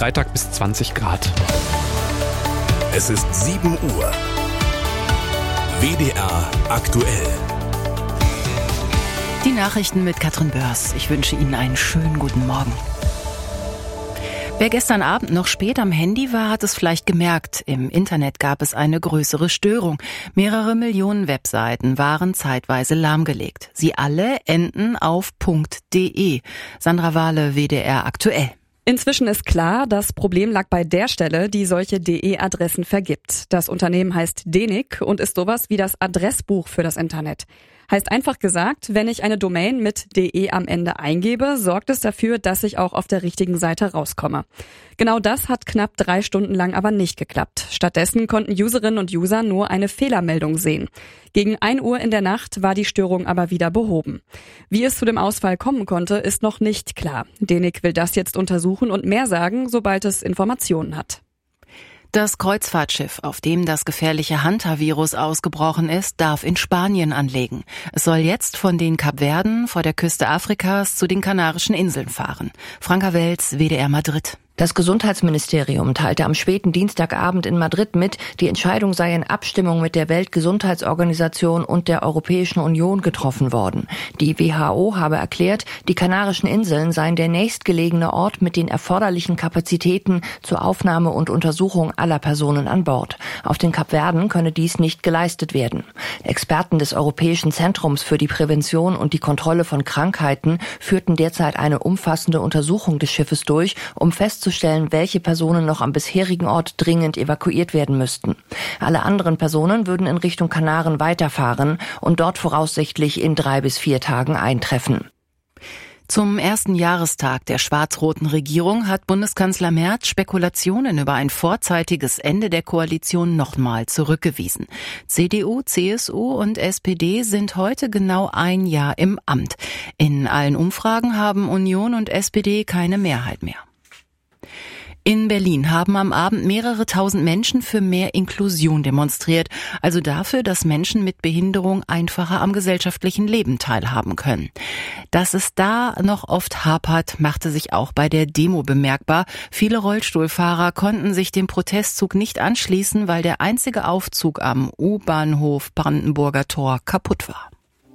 Freitag bis 20 Grad. Es ist 7 Uhr. WDR aktuell. Die Nachrichten mit Katrin Börs. Ich wünsche Ihnen einen schönen guten Morgen. Wer gestern Abend noch spät am Handy war, hat es vielleicht gemerkt. Im Internet gab es eine größere Störung. Mehrere Millionen Webseiten waren zeitweise lahmgelegt. Sie alle enden auf .de. Sandra Wahle, WDR aktuell. Inzwischen ist klar, das Problem lag bei der Stelle, die solche DE-Adressen vergibt. Das Unternehmen heißt DENIC und ist sowas wie das Adressbuch für das Internet. Heißt einfach gesagt, wenn ich eine Domain mit .de am Ende eingebe, sorgt es dafür, dass ich auch auf der richtigen Seite rauskomme. Genau das hat knapp 3 Stunden lang aber nicht geklappt. Stattdessen konnten Userinnen und User nur eine Fehlermeldung sehen. Gegen 1 Uhr in der Nacht war die Störung aber wieder behoben. Wie es zu dem Ausfall kommen konnte, ist noch nicht klar. DENIC will das jetzt untersuchen und mehr sagen, sobald es Informationen hat. Das Kreuzfahrtschiff, auf dem das gefährliche Hanta-Virus ausgebrochen ist, darf in Spanien anlegen. Es soll jetzt von den Kapverden vor der Küste Afrikas zu den Kanarischen Inseln fahren. Franka Welz, WDR Madrid. Das Gesundheitsministerium teilte am späten Dienstagabend in Madrid mit, die Entscheidung sei in Abstimmung mit der Weltgesundheitsorganisation und der Europäischen Union getroffen worden. Die WHO habe erklärt, die Kanarischen Inseln seien der nächstgelegene Ort mit den erforderlichen Kapazitäten zur Aufnahme und Untersuchung aller Personen an Bord. Auf den Kapverden könne dies nicht geleistet werden. Experten des Europäischen Zentrums für die Prävention und die Kontrolle von Krankheiten führten derzeit eine umfassende Untersuchung des Schiffes durch, um festzustellen, welche Personen noch am bisherigen Ort dringend evakuiert werden müssten. Alle anderen Personen würden in Richtung Kanaren weiterfahren und dort voraussichtlich in 3 bis 4 Tagen eintreffen. Zum ersten Jahrestag der schwarz-roten Regierung hat Bundeskanzler Merz Spekulationen über ein vorzeitiges Ende der Koalition nochmal zurückgewiesen. CDU, CSU und SPD sind heute genau 1 Jahr im Amt. In allen Umfragen haben Union und SPD keine Mehrheit mehr. In Berlin haben am Abend mehrere tausend Menschen für mehr Inklusion demonstriert, also dafür, dass Menschen mit Behinderung einfacher am gesellschaftlichen Leben teilhaben können. Dass es da noch oft hapert, machte sich auch bei der Demo bemerkbar. Viele Rollstuhlfahrer konnten sich dem Protestzug nicht anschließen, weil der einzige Aufzug am U-Bahnhof Brandenburger Tor kaputt war.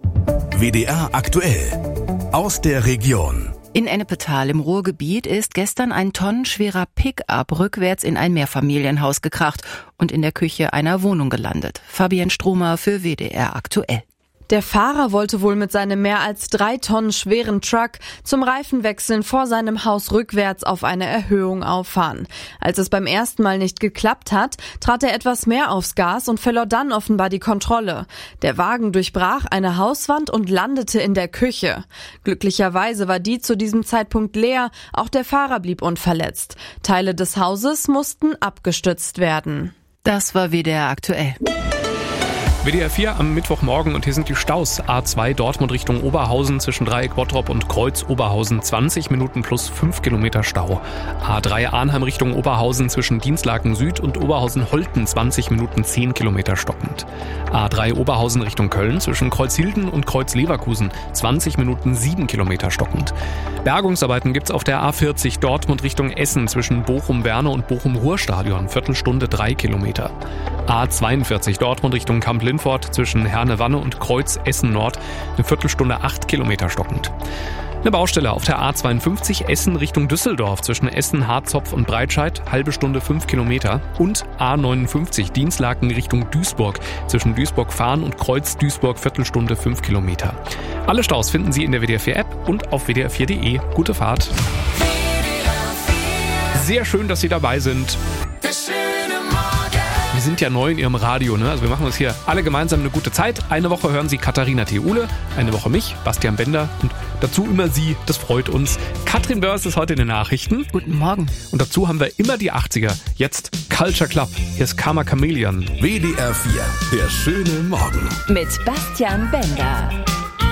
WDR aktuell. Aus der Region. In Ennepetal im Ruhrgebiet ist gestern ein tonnenschwerer Pick-up rückwärts in ein Mehrfamilienhaus gekracht und in der Küche einer Wohnung gelandet. Fabienne Stromer für WDR aktuell. Der Fahrer wollte wohl mit seinem mehr als 3 Tonnen schweren Truck zum Reifenwechseln vor seinem Haus rückwärts auf eine Erhöhung auffahren. Als es beim ersten Mal nicht geklappt hat, trat er etwas mehr aufs Gas und verlor dann offenbar die Kontrolle. Der Wagen durchbrach eine Hauswand und landete in der Küche. Glücklicherweise war die zu diesem Zeitpunkt leer, auch der Fahrer blieb unverletzt. Teile des Hauses mussten abgestützt werden. Das war WDR aktuell. WDR 4 am Mittwochmorgen und hier sind die Staus. A2 Dortmund Richtung Oberhausen zwischen Dreieck Bottrop und Kreuz Oberhausen 20 Minuten plus 5 Kilometer Stau. A3 Arnheim Richtung Oberhausen zwischen Dienstlaken Süd und Oberhausen Holten 20 Minuten 10 Kilometer stockend. A3 Oberhausen Richtung Köln zwischen Kreuzhilden und Kreuz Leverkusen 20 Minuten 7 Kilometer stockend. Bergungsarbeiten gibt's auf der A40 Dortmund Richtung Essen zwischen Bochum-Werne und Bochum-Ruhr-Stadion, Viertelstunde 3 Kilometer. A42 Dortmund Richtung Kamp-Lindfort zwischen Herne-Wanne und Kreuz Essen-Nord, eine Viertelstunde 8 Kilometer stockend. Eine Baustelle auf der A52 Essen Richtung Düsseldorf zwischen Essen, Harzopf und Breitscheid, halbe Stunde 5 Kilometer. Und A59 Dienstlaken Richtung Duisburg zwischen Duisburg-Fahn und Kreuz Duisburg, Viertelstunde 5 Kilometer. Alle Staus finden Sie in der WDR 4 App und auf wdr4.de. Gute Fahrt. Sehr schön, dass Sie dabei sind. Wir sind ja neu in Ihrem Radio, ne? Also wir machen uns hier alle gemeinsam eine gute Zeit. Eine Woche hören Sie Katharina Theule, eine Woche mich, Bastian Bender und dazu immer Sie. Das freut uns. Katrin Börs ist heute in den Nachrichten. Guten Morgen. Und dazu haben wir immer die 80er. Jetzt Culture Club. Hier ist Karma Chameleon. WDR 4, der schöne Morgen. Mit Bastian Bender.